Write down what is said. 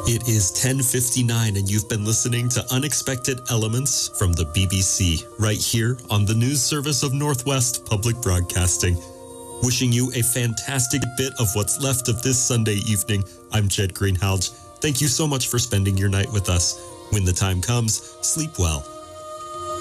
It is 10:59 and you've been listening to Unexpected Elements from the BBC, right here on the news service of Northwest Public Broadcasting. Wishing you a fantastic bit of what's left of this Sunday evening. I'm Jed Greenhalgh. Thank you so much for spending your night with us. When the time comes, sleep well.